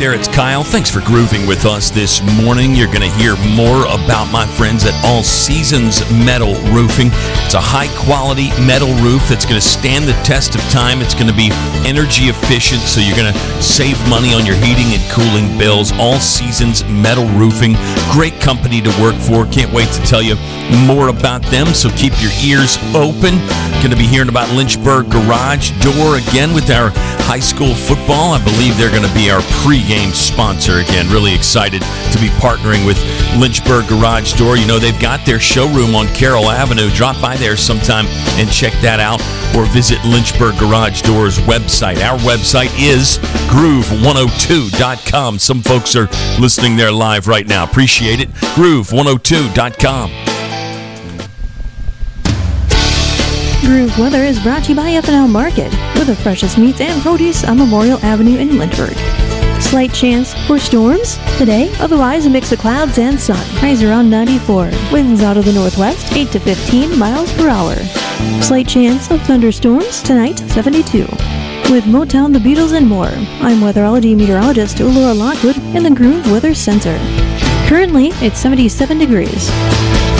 there, it's Kyle. Thanks for grooving with us this morning. You're going to hear more about my friends at All Seasons Metal Roofing. It's a high-quality metal roof that's going to stand the test of time. It's going to be energy efficient, so you're going to save money on your heating and cooling bills. All Seasons Metal Roofing. Great company to work for. Can't wait to tell you more about them, so keep your ears open. Going to be hearing about Lynchburg Garage Door again with our high school football. I believe they're going to be our pregame sponsor again. Really excited to be partnering with Lynchburg Garage Door. You know, they've got their showroom on Carroll Avenue. Drop by there sometime and check that out, or visit Lynchburg Garage Door's website. Our website is groove102.com. Some folks are listening there live right now. Appreciate it. groove102.com. Groove Weather is brought to you by F&L Market, with the freshest meats and produce on Memorial Avenue in Lynchburg. Slight chance for storms today, otherwise a mix of clouds and sun. Highs around 94. Winds out of the northwest, 8 to 15 miles per hour. Slight chance of thunderstorms tonight, 72. With Motown, the Beatles, and more, I'm weatherology meteorologist Laura Lockwood in the Groove Weather Center. Currently, it's 77 degrees.